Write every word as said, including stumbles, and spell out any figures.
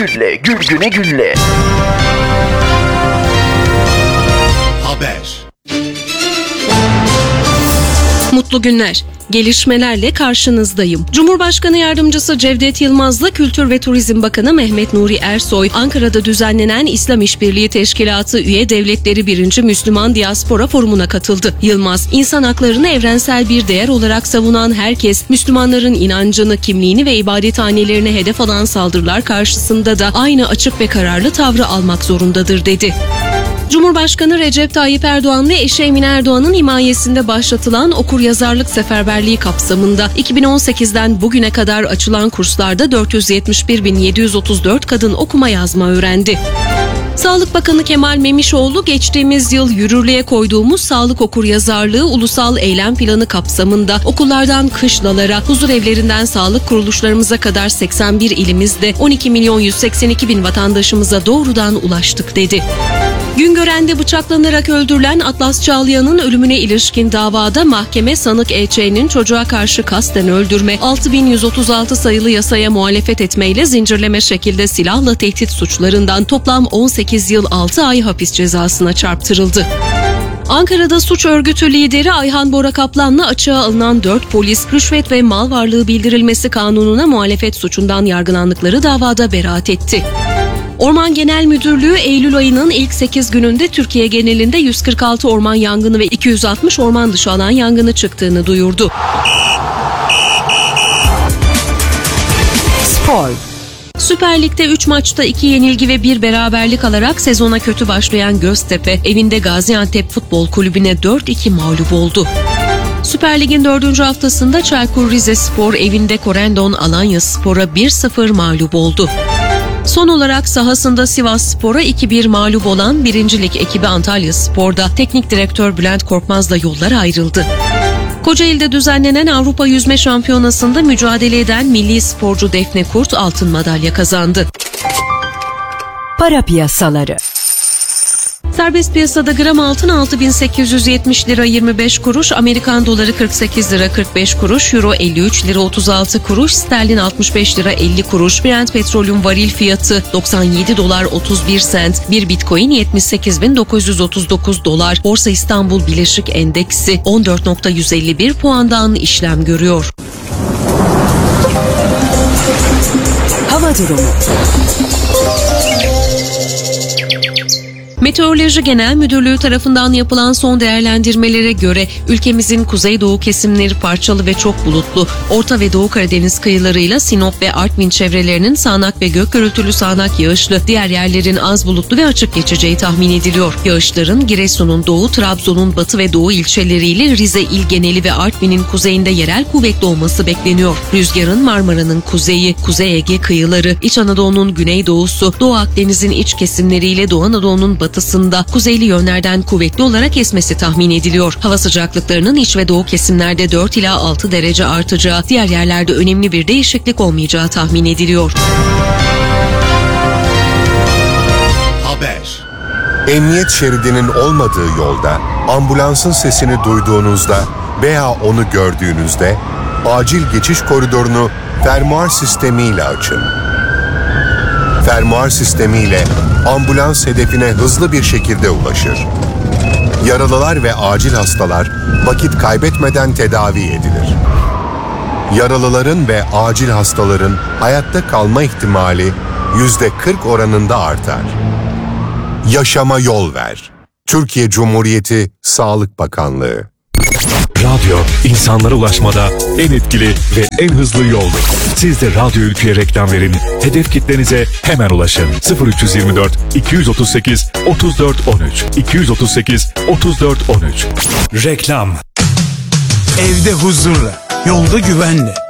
gülle, gül güne gülle. Haber. Mutlu günler. Gelişmelerle karşınızdayım. Cumhurbaşkanı Yardımcısı Cevdet Yılmaz'la Kültür ve Turizm Bakanı Mehmet Nuri Ersoy, Ankara'da düzenlenen İslam İşbirliği Teşkilatı üye devletleri birinci Müslüman Diaspora Forumu'na katıldı. Yılmaz, insan haklarını evrensel bir değer olarak savunan herkes, Müslümanların inancını, kimliğini ve ibadethanelerini hedef alan saldırılar karşısında da aynı açık ve kararlı tavrı almak zorundadır dedi. Cumhurbaşkanı Recep Tayyip Erdoğan ve eşi Emine Erdoğan'ın himayesinde başlatılan okuryazarlık seferberliği kapsamında iki bin on sekizden bugüne kadar açılan kurslarda dört yüz yetmiş bir bin yedi yüz otuz dört kadın okuma yazma öğrendi. Sağlık Bakanı Kemal Memişoğlu, geçtiğimiz yıl yürürlüğe koyduğumuz sağlık okuryazarlığı ulusal eylem planı kapsamında okullardan kışlalara, huzurevlerinden sağlık kuruluşlarımıza kadar seksen bir ilimizde on iki milyon yüz seksen iki bin vatandaşımıza doğrudan ulaştık dedi. Güngören'de bıçaklanarak öldürülen Atlas Çağlayan'ın ölümüne ilişkin davada mahkeme sanık E Ç'nin çocuğa karşı kasten öldürme, altı bin yüz otuz altı sayılı yasaya muhalefet etmeyle zincirleme şekilde silahla tehdit suçlarından toplam on sekiz yıl altı ay hapis cezasına çarptırıldı. Ankara'da suç örgütü lideri Ayhan Bora Kaplan'la açığa alınan dört polis, rüşvet ve mal varlığı bildirilmesi kanununa muhalefet suçundan yargılandıkları davada beraat etti. Orman Genel Müdürlüğü Eylül ayının ilk sekiz gününde Türkiye genelinde yüz kırk altı orman yangını ve iki yüz altmış orman dışı alan yangını çıktığını duyurdu. Spor. Süper Lig'de üç maçta iki yenilgi ve bir beraberlik alarak sezona kötü başlayan Göztepe, evinde Gaziantep Futbol Kulübü'ne dört iki mağlup oldu. Süper Lig'in dördüncü haftasında Çaykur Rizespor evinde Korendon Alanyaspor'a bir sıfır mağlup oldu. Son olarak sahasında Sivasspor'a iki bir mağlup olan birinci Lig ekibi Antalyaspor'da teknik direktör Bülent Korkmaz'la yollar ayrıldı. Kocaeli'de düzenlenen Avrupa Yüzme Şampiyonası'nda mücadele eden milli sporcu Defne Kurt altın madalya kazandı. Para piyasaları. Serbest piyasada gram altın altı bin sekiz yüz yetmiş lira yirmi beş kuruş, Amerikan doları kırk sekiz lira kırk beş kuruş, euro elli üç lira otuz altı kuruş, sterlin altmış beş lira elli kuruş, Brent petrolün varil fiyatı doksan yedi dolar otuz bir sent, bir bitcoin yetmiş sekiz bin dokuz yüz otuz dokuz dolar, Borsa İstanbul Bileşik Endeksi on dört nokta yüz elli bir puandan işlem görüyor. Hava durumu. Meteoroloji Genel Müdürlüğü tarafından yapılan son değerlendirmelere göre ülkemizin kuzeydoğu kesimleri parçalı ve çok bulutlu, Orta ve Doğu Karadeniz kıyılarıyla Sinop ve Artvin çevrelerinin sağanak ve gök gürültülü sağanak yağışlı, diğer yerlerin az bulutlu ve açık geçeceği tahmin ediliyor. Yağışların Giresun'un doğu, Trabzon'un batı ve doğu ilçeleriyle Rize il geneli ve Artvin'in kuzeyinde yerel kuvvetli olması bekleniyor. Rüzgarın Marmara'nın kuzeyi, Kuzey Ege kıyıları, İç Anadolu'nun güneydoğusu, Doğu Akdeniz'in iç kesimleriyle Doğu Anadolu'nun batı batısında kuzeyli yönlerden kuvvetli olarak esmesi tahmin ediliyor. Hava sıcaklıklarının iç ve doğu kesimlerde dört ila altı derece artacağı, diğer yerlerde önemli bir değişiklik olmayacağı tahmin ediliyor. Haber. Emniyet şeridinin olmadığı yolda ambulansın sesini duyduğunuzda veya onu gördüğünüzde acil geçiş koridorunu fermuar sistemiyle açın. Fermuar sistemiyle ambulans hedefine hızlı bir şekilde ulaşır. Yaralılar ve acil hastalar vakit kaybetmeden tedavi edilir. Yaralıların ve acil hastaların hayatta kalma ihtimali yüzde kırk oranında artar. Yaşama yol ver. Türkiye Cumhuriyeti Sağlık Bakanlığı. Radyo, insanlara ulaşmada en etkili ve en hızlı yoldur. Siz de Radyo Ülke'ye reklam verin, hedef kitlenize hemen ulaşın. sıfır üç yirmi dört iki yüz otuz sekiz otuz dört on üç iki yüz otuz sekiz otuz dört on üç. Reklam. Evde huzurla, yolda güvenle,